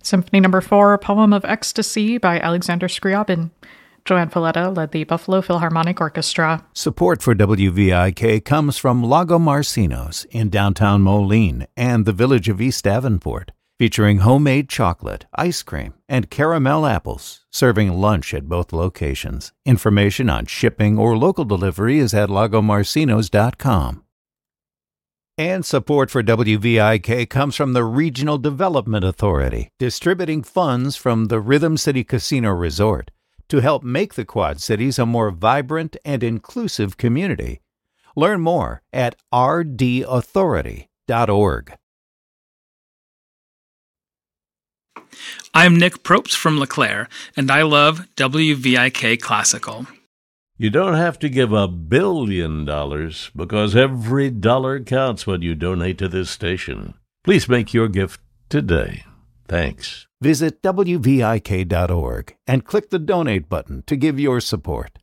Symphony No. 4, Poem of Ecstasy by Alexander Scriabin. Joanne Falletta led the Buffalo Philharmonic Orchestra. Support for WVIK comes from Lago Marcinos in downtown Moline and the village of East Davenport, featuring homemade chocolate, ice cream, and caramel apples, serving lunch at both locations. Information on shipping or local delivery is at lagomarcinos.com. And support for WVIK comes from the Regional Development Authority, distributing funds from the Rhythm City Casino Resort to help make the Quad Cities a more vibrant and inclusive community. Learn more at rdauthority.org. I'm Nick Propst from LeClaire, and I love WVIK Classical. You don't have to give $1 billion because every dollar counts when you donate to this station. Please make your gift today. Thanks. Visit WVIK.org and click the donate button to give your support.